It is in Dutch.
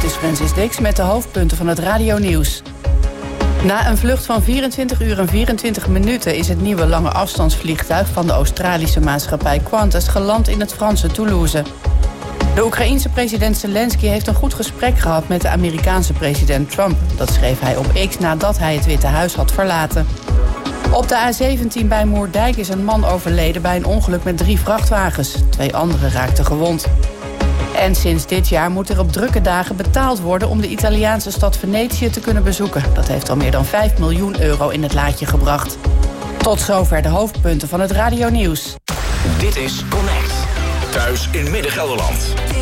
is Francis Dix met de hoofdpunten van het radionieuws. Na een vlucht van 24 uur en 24 minuten is het nieuwe lange afstandsvliegtuig van de Australische maatschappij Qantas geland in het Franse Toulouse. De Oekraïense president Zelensky heeft een goed gesprek gehad met de Amerikaanse president Trump. Dat schreef hij op X nadat hij het Witte Huis had verlaten. Op de A17 bij Moerdijk is een man overleden bij een ongeluk met 3 vrachtwagens. 2 anderen raakten gewond. En sinds dit jaar moet er op drukke dagen betaald worden om de Italiaanse stad Venetië te kunnen bezoeken. Dat heeft al meer dan 5 miljoen euro in het laadje gebracht. Tot zover de hoofdpunten van het radionieuws. Dit is Connect. Thuis in Midden-Gelderland.